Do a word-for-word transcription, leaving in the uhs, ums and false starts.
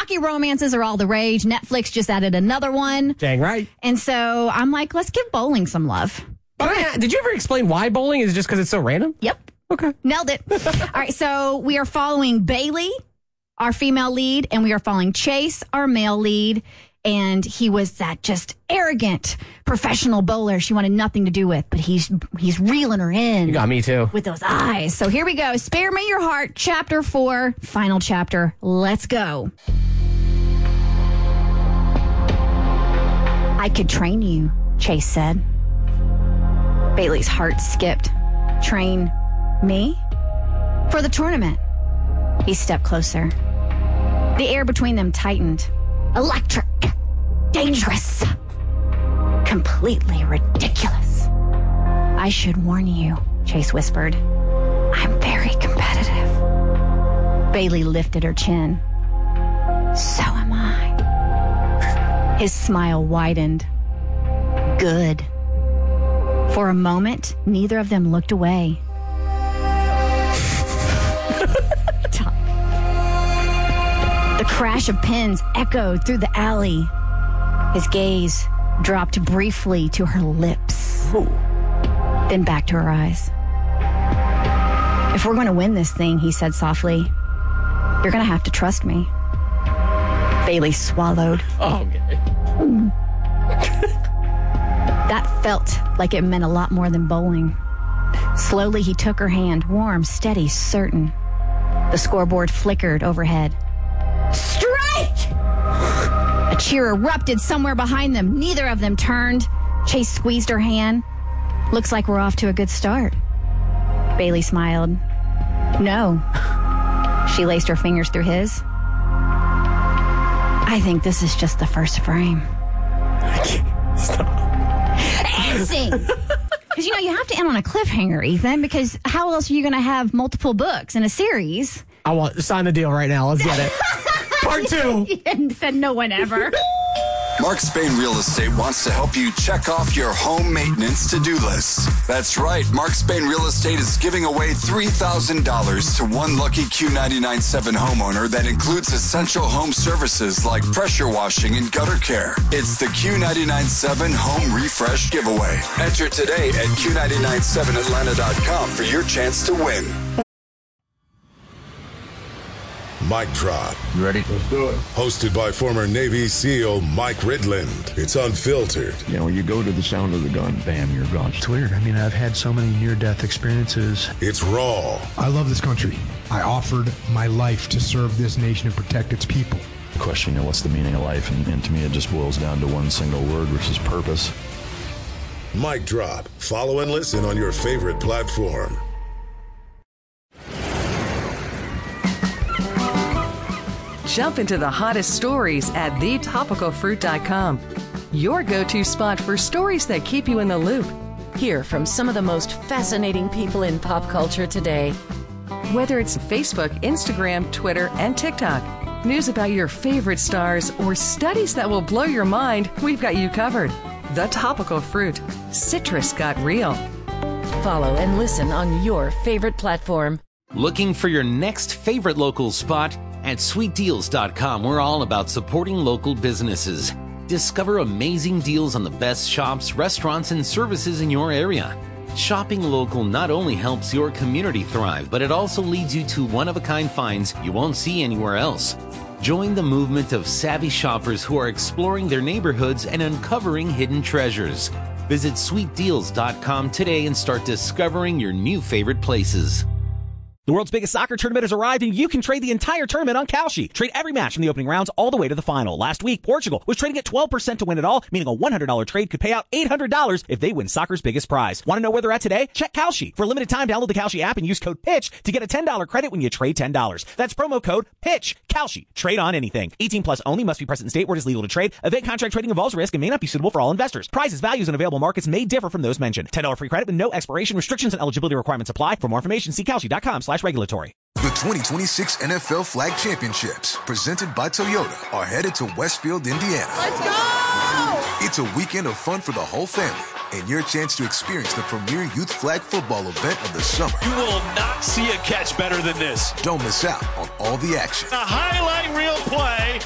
hockey romances are all the rage. Netflix just added another one. Dang right. And so I'm like, let's give bowling some love. Oh, yeah. Did you ever explain why bowling? Is it just because it's so random? Yep. Okay. Nailed it. All right, so we are following Bailey, our female lead, and we are following Chase, our male lead. And he was that just arrogant professional bowler she wanted nothing to do with, but he's he's reeling her in. You got me too. With those eyes. So here we go. Spare Me Your Heart, chapter four, final chapter. Let's go. I could train you, Chase said. Bailey's heart skipped. Train me? For the tournament. He stepped closer. The air between them tightened. Electric. Dangerous. Completely ridiculous. I should warn you, Chase whispered. I'm very competitive. Bailey lifted her chin. So am I. His smile widened. Good. For a moment, neither of them looked away. The crash of pins echoed through the alley. His gaze dropped briefly to her lips, Ooh. Then back to her eyes. If we're going to win this thing, he said softly, you're going to have to trust me. Bailey swallowed. Oh, okay. That felt like it meant a lot more than bowling. Slowly, he took her hand, warm, steady, certain. The scoreboard flickered overhead. Strike! A cheer erupted somewhere behind them. Neither of them turned. Chase squeezed her hand. Looks like we're off to a good start. Bailey smiled. No. She laced her fingers through his. I think this is just the first frame. Stop. Sing. Because, you know, you have to end on a cliffhanger, Ethan, because how else are you going to have multiple books in a series? I want to sign the deal right now. Let's get it. Part two. And said no one ever. Mark Spain Real Estate wants to help you check off your home maintenance to-do list. That's right. Mark Spain Real Estate is giving away three thousand dollars to one lucky Q ninety-nine point seven homeowner that includes essential home services like pressure washing and gutter care. It's the Q ninety-nine point seven Home Refresh Giveaway. Enter today at Q nine nine seven Atlanta dot com for your chance to win. Mic Drop. You ready? Let's do it. Hosted by former Navy SEAL Mike Ridland. It's unfiltered. You know, you go to the sound of the gun, bam, you're gone. It's weird. I mean, I've had so many near-death experiences. It's raw. I love this country. I offered my life to serve this nation and protect its people. Question, you know, what's the meaning of life? And, and to me, it just boils down to one single word, which is purpose. Mic Drop. Follow and listen on your favorite platform. Jump into the hottest stories at the topical fruit dot com. Your go-to spot for stories that keep you in the loop. Hear from some of the most fascinating people in pop culture today. Whether it's Facebook, Instagram, Twitter, and TikTok, news about your favorite stars, or studies that will blow your mind, we've got you covered. The Topical Fruit. Citrus got real. Follow and listen on your favorite platform. Looking for your next favorite local spot? At sweet deals dot com, we're all about supporting local businesses. Discover amazing deals on the best shops, restaurants, and services in your area. Shopping local not only helps your community thrive, but it also leads you to one-of-a-kind finds you won't see anywhere else. Join the movement of savvy shoppers who are exploring their neighborhoods and uncovering hidden treasures. Visit sweet deals dot com today and start discovering your new favorite places. The world's biggest soccer tournament has arrived, and you can trade the entire tournament on Kalshi. Trade every match from the opening rounds all the way to the final. Last week, Portugal was trading at twelve percent to win it all, meaning a one hundred dollars trade could pay out eight hundred dollars if they win soccer's biggest prize. Want to know where they're at today? Check Kalshi. For a limited time, download the Kalshi app and use code PITCH to get a ten dollars credit when you trade ten dollars. That's promo code PITCH. Kalshi. Trade on anything. eighteen plus only. Must be present in state where it is legal to trade. Event contract trading involves risk and may not be suitable for all investors. Prices, values, and available markets may differ from those mentioned. ten dollars free credit with no expiration. Restrictions and eligibility requirements apply. For more information, see kalshi dot com slash regulatory. The twenty twenty-six N F L Flag Championships, presented by Toyota, are headed to Westfield, Indiana. Let's go! It's a weekend of fun for the whole family and your chance to experience the premier youth flag football event of the summer. You will not see a catch better than this. Don't miss out on all the action. A highlight reel play.